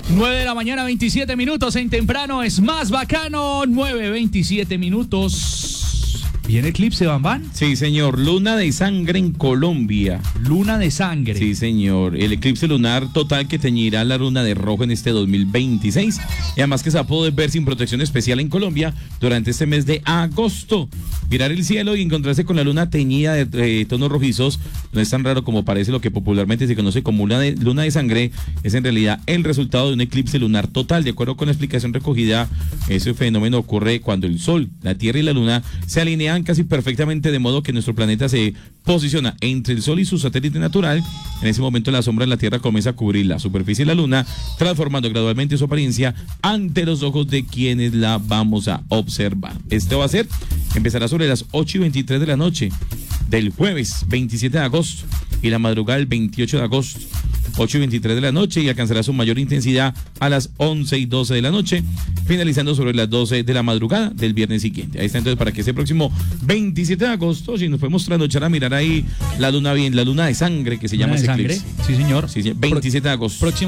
9 de la mañana, 27 minutos. En temprano es más bacano. 9:27 minutos. ¿Viene eclipse, Bambán? Sí, señor. Luna de sangre en Colombia. Luna de sangre. Sí, señor. El eclipse lunar total que teñirá la luna de rojo en este 2026. Y además que se va a poder ver sin protección especial en Colombia durante este mes de agosto. Mirar el cielo y encontrarse con la luna teñida de tonos rojizos no es tan raro como parece. Lo que popularmente se conoce como luna de sangre es en realidad el resultado de un eclipse lunar total. De acuerdo con la explicación recogida, ese fenómeno ocurre cuando el Sol, la Tierra y la Luna se alinean casi perfectamente, de modo que nuestro planeta se posiciona entre el Sol y su satélite natural. En ese momento la sombra de la Tierra comienza a cubrir la superficie de la Luna, transformando gradualmente su apariencia ante los ojos de quienes la vamos a observar. Empezará sobre las 8:23 de la noche del jueves 27 de agosto y la madrugada del 28 de agosto. 8:23 de la noche y alcanzará su mayor intensidad a las 11:12 de la noche, finalizando sobre las 12 de la madrugada del viernes siguiente. Ahí está, entonces, para que ese próximo 27 de agosto, si nos podemos trasnochar a mirar ahí la luna bien, la luna de sangre que se llama ese eclipse. Sí, señor. Sí, 27 de agosto.